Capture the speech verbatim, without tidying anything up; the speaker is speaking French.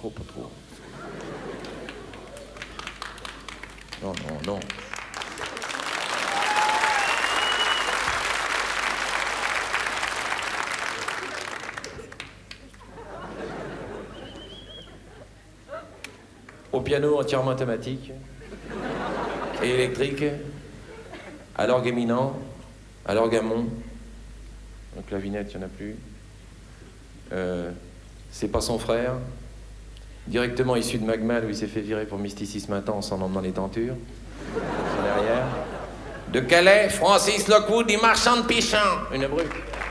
trop, pas trop. Non, non, non. Au piano entièrement automatique et électrique, à l'orgue éminent, à l'orgue amont. Donc clavinette, il n'y en a plus. Euh, c'est pas son frère. Directement issu de Magmal où il s'est fait virer pour mysticisme intense en emmenant les tentures. Son derrière. De Calais, Francis Lockwood, il marchand de pichon. Une brute.